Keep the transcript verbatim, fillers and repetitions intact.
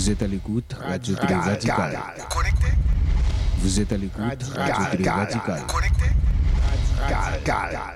Vous êtes à l'écoute, Radio Télé Radical. Vous êtes à l'écoute, Radio Télé Radical. Connecté.